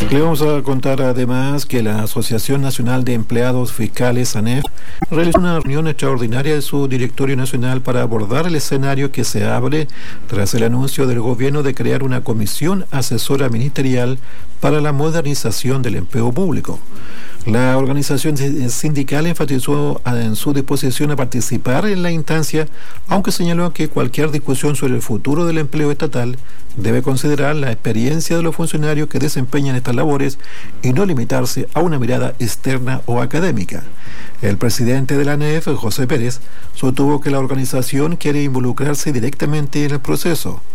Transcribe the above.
Le vamos a contar además que la Asociación Nacional de Empleados Fiscales, ANEF, realizó una reunión extraordinaria de su directorio nacional para abordar el escenario que se abre tras el anuncio del gobierno de crear una comisión asesora ministerial para la modernización del empleo público. La organización sindical enfatizó en su disposición a participar en la instancia, aunque señaló que cualquier discusión sobre el futuro del empleo estatal debe considerar la experiencia de los funcionarios que desempeñan estas labores y no limitarse a una mirada externa o académica. El presidente de la ANEF, José Pérez, sostuvo que la organización quiere involucrarse directamente en el proceso.